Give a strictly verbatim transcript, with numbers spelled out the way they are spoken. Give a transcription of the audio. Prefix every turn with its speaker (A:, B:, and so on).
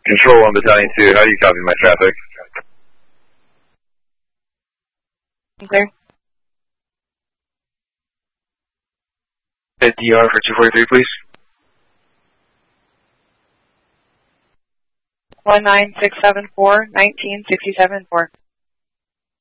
A: Control one Battalion two, how do you copy my traffic?
B: Clear.
C: Hit D R for two forty-three, please.
B: One nine six seven four nineteen sixty seven four.